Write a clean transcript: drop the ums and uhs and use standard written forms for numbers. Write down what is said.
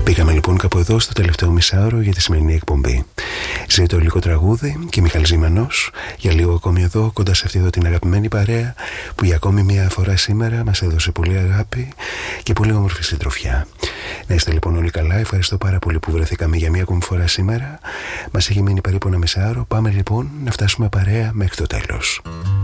Πήγαμε λοιπόν κάπου εδώ στο τελευταίο μισάωρο για τη σημερινή εκπομπή. Ζήτω υλικό τραγούδι και Μιχάλης Ζημανός για λίγο ακόμη εδώ κοντά σε αυτή εδώ την αγαπημένη παρέα που για ακόμη μια φορά σήμερα μας έδωσε πολύ αγάπη και πολύ όμορφη συντροφιά. Να είστε λοιπόν όλοι καλά, ευχαριστώ πάρα πολύ που βρεθήκαμε για μια ακόμη φορά σήμερα. Μας έχει μείνει περίπου ένα μισάωρο, πάμε λοιπόν να φτάσουμε παρέα μέχρι το τέλος.